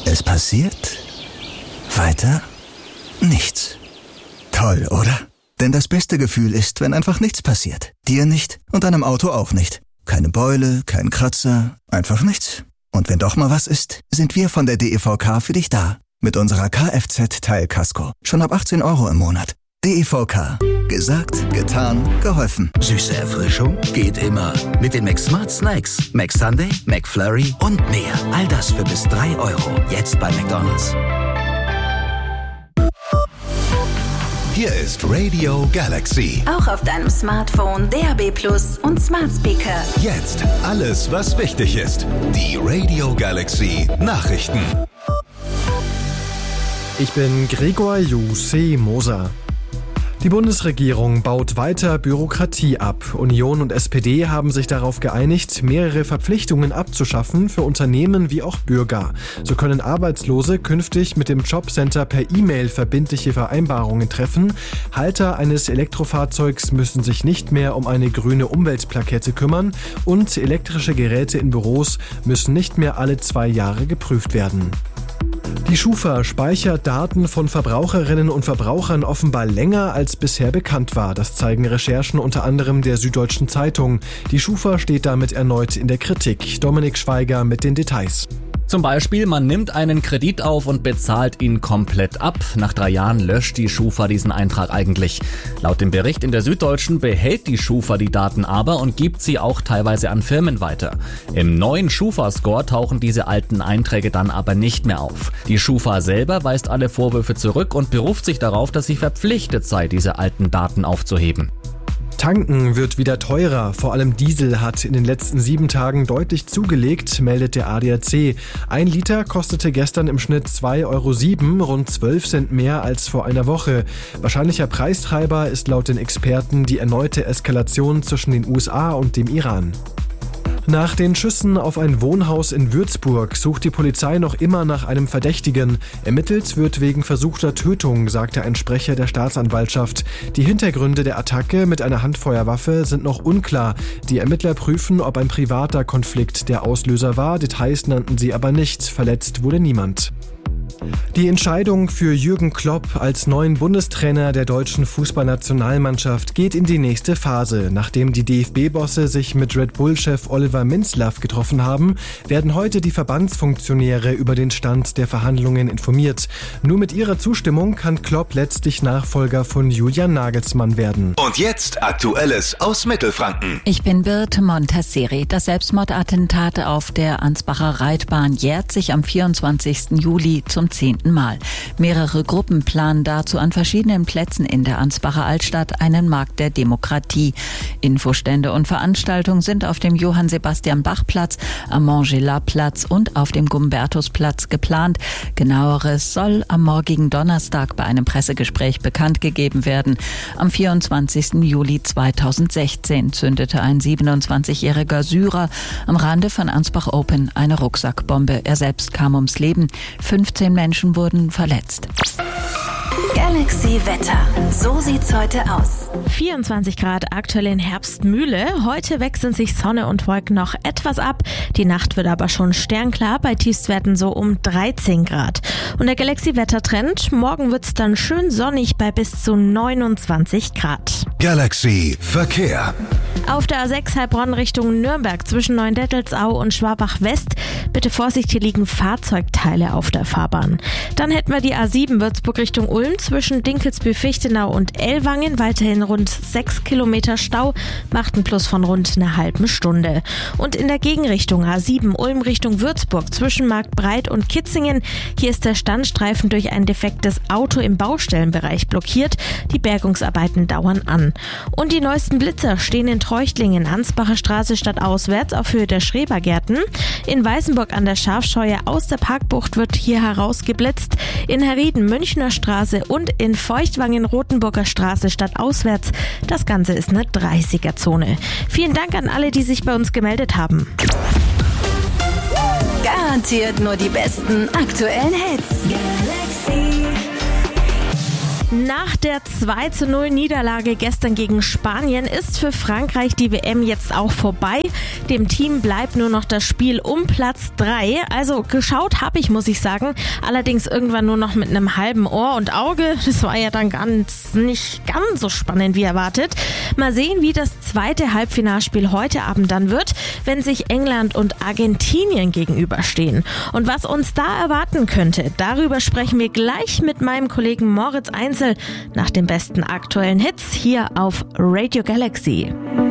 Es passiert weiter nichts. Toll, oder? Denn das beste Gefühl ist, wenn einfach nichts passiert. Dir nicht und deinem Auto auch nicht. Keine Beule, kein Kratzer, einfach nichts. Und wenn doch mal was ist, sind wir von der DEVK für dich da. Mit unserer Kfz-Teilkasko. Schon ab 18 € im Monat. DEVK. Gesagt, getan, geholfen. Süße Erfrischung geht immer. Mit den McSmart Snacks. McSunday, McFlurry und mehr. All das für bis 3 €. Jetzt bei McDonald's. Hier ist Radio Galaxy. Auch auf deinem Smartphone, DAB+ und Smart Speaker. Jetzt alles, was wichtig ist. Die Radio Galaxy Nachrichten. Ich bin Gregor Jussi Moser. Die Bundesregierung baut weiter Bürokratie ab. Union und SPD haben sich darauf geeinigt, mehrere Verpflichtungen abzuschaffen für Unternehmen wie auch Bürger. So können Arbeitslose künftig mit dem Jobcenter per E-Mail verbindliche Vereinbarungen treffen. Halter eines Elektrofahrzeugs müssen sich nicht mehr um eine grüne Umweltplakette kümmern und elektrische Geräte in Büros müssen nicht mehr alle 2 Jahre geprüft werden. Die Schufa speichert Daten von Verbraucherinnen und Verbrauchern offenbar länger als bisher bekannt war. Das zeigen Recherchen unter anderem der Süddeutschen Zeitung. Die Schufa steht damit erneut in der Kritik. Dominik Schweiger mit den Details. Zum Beispiel, man nimmt einen Kredit auf und bezahlt ihn komplett ab. Nach 3 Jahren löscht die Schufa diesen Eintrag eigentlich. Laut dem Bericht in der Süddeutschen behält die Schufa die Daten aber und gibt sie auch teilweise an Firmen weiter. Im neuen Schufa-Score tauchen diese alten Einträge dann aber nicht mehr auf. Die Schufa selber weist alle Vorwürfe zurück und beruft sich darauf, dass sie verpflichtet sei, diese alten Daten aufzuheben. Tanken wird wieder teurer. Vor allem Diesel hat in den letzten 7 Tagen deutlich zugelegt, meldet der ADAC. 1 Liter kostete gestern im Schnitt 2,07 €, rund 12 Cent mehr als vor einer Woche. Wahrscheinlicher Preistreiber ist laut den Experten die erneute Eskalation zwischen den USA und dem Iran. Nach den Schüssen auf ein Wohnhaus in Würzburg sucht die Polizei noch immer nach einem Verdächtigen. Ermittelt wird wegen versuchter Tötung, sagte ein Sprecher der Staatsanwaltschaft. Die Hintergründe der Attacke mit einer Handfeuerwaffe sind noch unklar. Die Ermittler prüfen, ob ein privater Konflikt der Auslöser war. Details nannten sie aber nicht. Verletzt wurde niemand. Die Entscheidung für Jürgen Klopp als neuen Bundestrainer der deutschen Fußballnationalmannschaft geht in die nächste Phase. Nachdem die DFB-Bosse sich mit Red Bull-Chef Oliver Minzlaff getroffen haben, werden heute die Verbandsfunktionäre über den Stand der Verhandlungen informiert. Nur mit ihrer Zustimmung kann Klopp letztlich Nachfolger von Julian Nagelsmann werden. Und jetzt Aktuelles aus Mittelfranken. Ich bin Birte Montasseri. Das Selbstmordattentat auf der Ansbacher Reitbahn jährt sich am 24. Juli zum 10. Mal. Mehrere Gruppen planen dazu an verschiedenen Plätzen in der Ansbacher Altstadt einen Markt der Demokratie. Infostände und Veranstaltungen sind auf dem Johann-Sebastian-Bach-Platz, am Montgelas-Platz und auf dem Gumbertus-Platz geplant. Genaueres soll am morgigen Donnerstag bei einem Pressegespräch bekannt gegeben werden. Am 24. Juli 2016 zündete ein 27-jähriger Syrer am Rande von Ansbach Open eine Rucksackbombe. Er selbst kam ums Leben. 15 Menschen wurden verletzt. Galaxy Wetter. So sieht's heute aus. 24 Grad aktuell in Herbstmühle. Heute wechseln sich Sonne und Wolken noch etwas ab. Die Nacht wird aber schon sternklar, bei Tiefstwerten so um 13 Grad. Und der Galaxy Wettertrend, morgen wird's dann schön sonnig bei bis zu 29 Grad. Galaxy Verkehr. Auf der A6 Heilbronn Richtung Nürnberg zwischen Neuendettelsau und Schwabach West bitte Vorsicht, hier liegen Fahrzeugteile auf der Fahrbahn. Dann hätten wir die A7 Würzburg Richtung Ulm zwischen Dinkelsbühl-Fichtenau und Ellwangen, weiterhin rund 6 Kilometer Stau, macht einen Plus von rund einer halben Stunde. Und in der Gegenrichtung A7 Ulm Richtung Würzburg zwischen Marktbreit und Kitzingen, hier ist der Standstreifen durch ein defektes Auto im Baustellenbereich blockiert. Die Bergungsarbeiten dauern an. Und die neuesten Blitzer stehen in Treuchtlingen, Ansbacher Straße stadtauswärts auf Höhe der Schrebergärten. In Weißenburg an der Schafscheue aus der Parkbucht wird hier herausgeblitzt. In Herrieden Münchner Straße und in Feuchtwangen Rothenburger Straße stadtauswärts. Das Ganze ist eine 30er-Zone. Vielen Dank an alle, die sich bei uns gemeldet haben. Garantiert nur die besten aktuellen Hits. Galaxy. Nach der 2:0 Niederlage gestern gegen Spanien ist für Frankreich die WM jetzt auch vorbei. Dem Team bleibt nur noch das Spiel um Platz 3. Also geschaut habe ich, muss ich sagen. Allerdings irgendwann nur noch mit einem halben Ohr und Auge. Das war ja dann nicht ganz so spannend wie erwartet. Mal sehen, wie das zweite Halbfinalspiel heute Abend dann wird, wenn sich England und Argentinien gegenüberstehen. Und was uns da erwarten könnte, darüber sprechen wir gleich mit meinem Kollegen Moritz Einzel nach den besten aktuellen Hits hier auf Radio Galaxy.